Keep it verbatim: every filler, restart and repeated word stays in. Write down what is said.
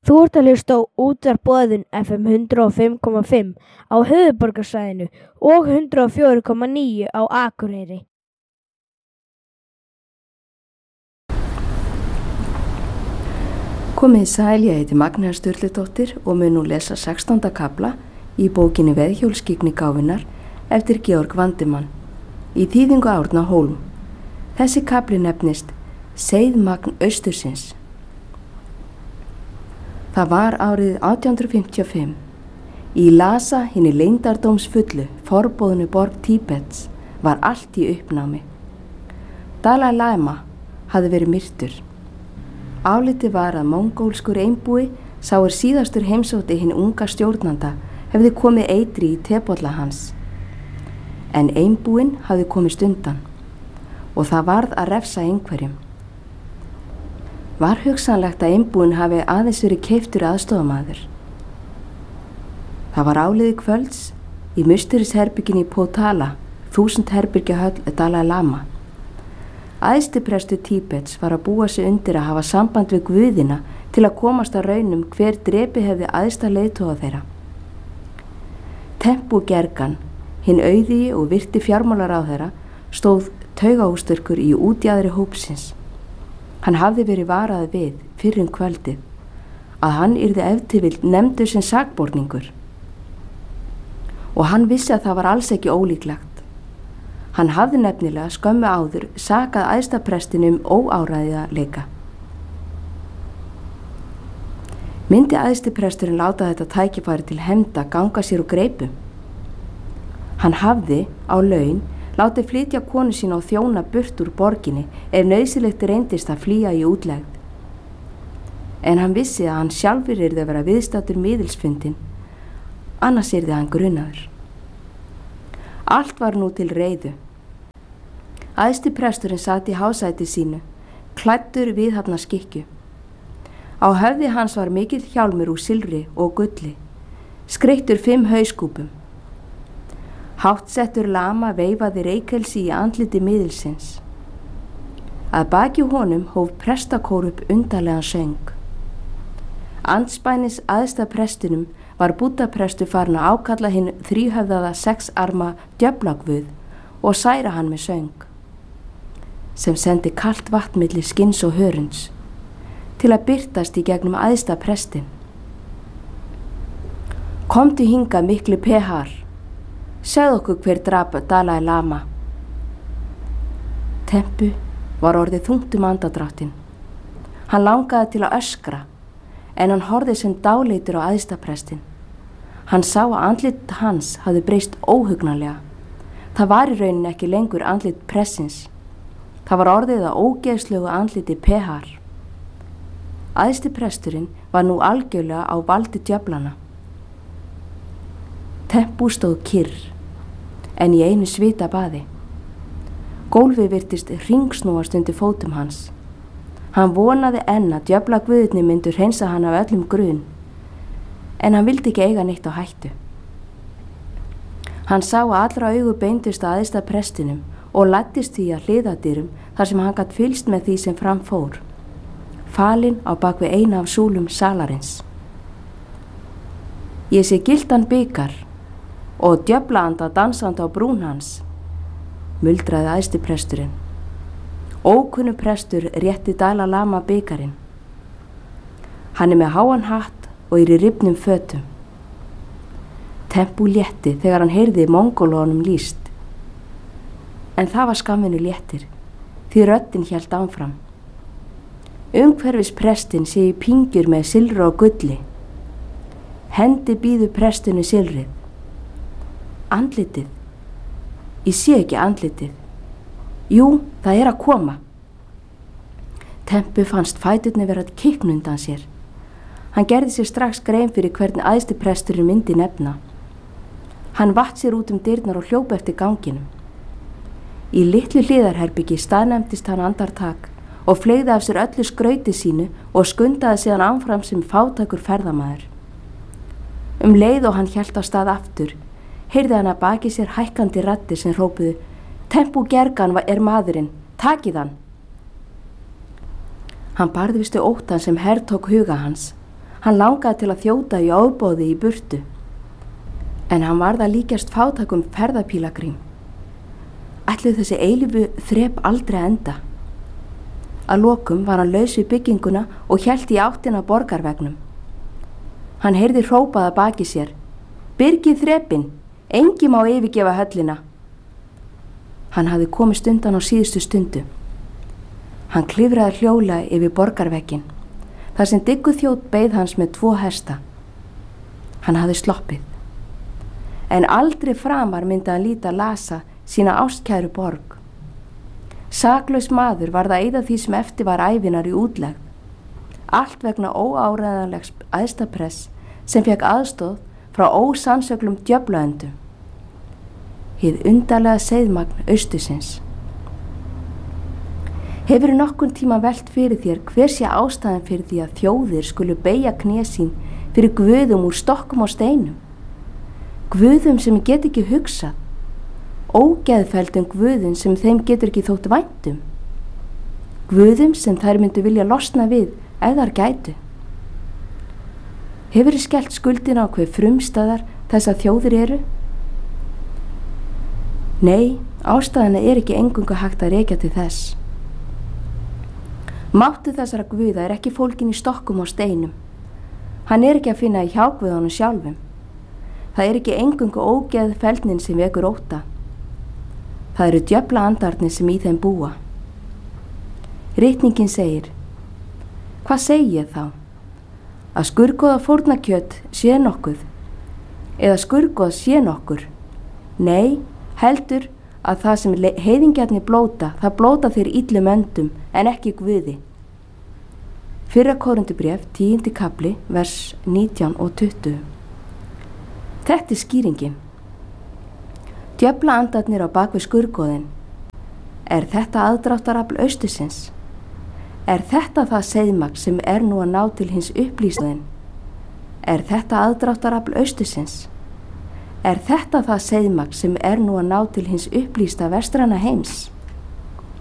Þú ert að hlusta á Útvarp Boðun F M hundrað og fimm komma fimm á höfuðborgarsvæðinu og hundrað og fjögur komma níu á Akureyri. Komið sæl, ég heiti Magnea Sturludóttir og mun nú lesa sextánda kafla í bókinni Veðhjólskyggni gáfunnar eftir Georg Vandimann í þýðingu Árna Hólm. Þessi kafli nefnist Seiðmagn Austursins. Það var árið átján hundruð fimmtíu og fimm. Í Lhasa, hinni leyndardómsfullu, forboðnu borg Tíbets, var allt í uppnámi. Dalai Lama hafði verið myrtur. Álitið var að mongólskur einbúi, sá er síðastur heimsótti hinn unga stjórnanda, hefði komið eitri í tebolla hans. En einbúinn hafði komist undan og það varð að refsa einhverjum. Var hugsanlegt að einbúinn hafi aðeins verið keyptur aðstofamaður. Það var áliði kvölds í musterisherbygginni í Potala, þúsund herbyrgja höll Dalai Lama. Æðstiprestur Tíbets var að búa sig undir að hafa samband við Guðina til að komast að raunum hver drepi hefði æðsta leiðtoga þeirra. Tempu Gergan, hinn auðigi og virti fjármálaráðherra, stóð taugahústurkur í útjaðri hópsins. Hann hafði verið varaði við fyrr um kvöldið að hann yrði ef til vill nefndur sem sakborningur. Og hann vissi að það var alls ekki ólíklegt. Hann hafði nefnilega skömmu áður sakað æðstaprestinum óáræðileika. Myndi æðstipresturinn láta þetta tækifæri til hefnda ganga sér úr greipum? Hann hafði á laun látið flytja konu sína og þjóna burt úr borginni ef nauðsynlegt reyndist að flýja í útlegð. En hann vissi að hann sjálfur yrði að vera viðstaddur miðilsfundin, annars yrði hann grunaður. Allt var nú til reiðu. Æðsti presturinn sat í hásæti sínu, klæddur viðhafna skikkju. Á höfði hans var mikill hjálmur úr silfri og gulli, skreyttur fimm hauskúpum. Háttsettur lama veifaði reykelsi í andliti miðilsins. Að baki honum hóf prestakór upp undarlegan söng. Andspænis æðsta prestinum var búddaprestur farin að ákalla hinn þríhöfðaða sexarma djöflagvöð og særa hann með söng, sem sendi kalt vatn milli skins og hörunds, til að birtast í gegnum æðsta prestin. Komdu hinga mikli pehar. Segð okkur hver drap Dalai Lama. Tempu var orðið þungt um andadráttinn. Hann langaði til að öskra, en hann horfði sem dáleitur á æðstaprestin. Hann sá að andlit hans hafði breyst óhugnanlega. Það var í rauninni ekki lengur andlit pressins. Það var orðið að ógeðslegu andliti Pehar. Æðstipresturinn var nú algjörlega á valdi djöflana. Tempu stóð kyrr, en í einu svita baði. Gólfið virtist hringsnúast undir fótum hans. Hann vonaði enn að djöflagvöðunni myndu hreinsa hann af öllum grun, en hann vildi ekki eiga neitt á hættu. Hann sá að allra augu beindust að æðsta prestinum og læddist því að hliðadyrum þar sem hann gat fylgst með því sem fram fór, falinn á bak við eina af súlum salarins. Ég sé giltan bikar og djöflaanda dansandi á brún hans, muldraði æðsti presturinn. Ókunnu prestur rétti Dalai Lama bikarinn. Hann er með háan hatt og er í rifnum fötum. Tempu létti þegar hann heyrði mongólunum lýst. En það var skamminu léttir, því röddin hélt áfram. Umhverfis prestin sé í pingjur með silfri og gulli. Hendi býðu prestinu silfrið. Andlitið. Ég sé ekki andlitið. Jú, það er að koma. Tempu fannst fæturni vera að kikna undan sér. Hann gerði sér strax grein fyrir hvernig æðsti presturinn myndi nefna. Hann vatt sér út um dyrnar og hljóp eftir ganginum. Í litlu hliðarherbyggi staðnæmdist hann andartak og fleygði af sér öllu skrauti sínu og skundaði síðan áfram sem fátækur ferðamaður. Um leið og hann hélt á stað aftur, heyrði hann að baki sér hækkandi raddir sem hrópuðu: Tempu Gergan er maðurinn, takið hann. Hann barðvistu óttan sem hertók huga hans. Hann langaði til að þjóta í ofboði í burtu, en hann varð að líkjast fátækum ferðapílagrím. Ætluð þessi eilífu þrep aldrei að enda. Að lokum var hann laus við bygginguna og hélt í áttina borgarvegnum. Hann heyrði hrópað að baki sér: "Byrgið þrepin, engi má yfirgefa höllina." Hann hafði komist undan á síðustu stundu. Hann klifraði hljóla yfir borgarvegginn, þar sem diggur þjótt beið hans með tvo hesta. Hann hafði sloppið. En aldrei framar myndi hann líta Lasa, sína ástkæru borg. Saklaus maður varð að eyða því sem eftir var ævinar í útlegð. Allt vegna óáreiðanlegs æðstapress sem fekk aðstóð frá ósannsöglum djöflaöndum. Hið undarlega seiðmagn austusins. Hefurðu nokkurn tíma velt fyrir þér hver sé ástæðan fyrir því að þjóðir skulu beygja kné sín fyrir guðum úr stokkum og steinum? Guðum sem get ekki hugsað, ógeðfelldum guðum sem þeim getur ekki þótt væntum, guðum sem þær myndu vilja losna við ef þar gætu. Hefurðu skellt skuldina á hver frumstæðar þess að þjóðir eru? Nei, ástæðana er ekki eingöngu hægt að rekja til þess. Máttur þessara guða er ekki fólgin í stokkum og steinum. Hann er ekki að finna í hjáguðunum sjálfum. Það er ekki eingöngu ógeðfeldnin sem vekur ótta. Það eru djöfla andarnir sem í þeim búa. Ritningin segir: Hvað segi ég þá? Að skurgoða fórnarkjöt sé nokkuð? Eða skurgoð sé nokkur? Nei, heldur að það sem heiðingjarnir blóta, það blóta þeir illum öndum en ekki guði. Fyrra Korintubréf, tíundi kafli, vers nítján og tuttugu. Þetta er skýringin. Djöfla andarnir á bakvið skurgoðin. Er þetta aðdráttarafl austusins? Er þetta það seiðmagn sem er nú að ná til hins upplýstaðin? Er þetta aðdráttarafl austusins? Er þetta það seiðmagn sem er nú að ná til hins upplýsta vestrana heims?